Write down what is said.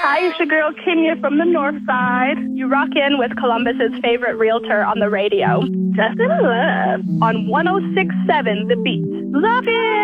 Hi, it's your girl Kenya from the North Side. You rock in with Columbus's favorite realtor on the radio. Justin Love on 106.7 The Beat. Love it!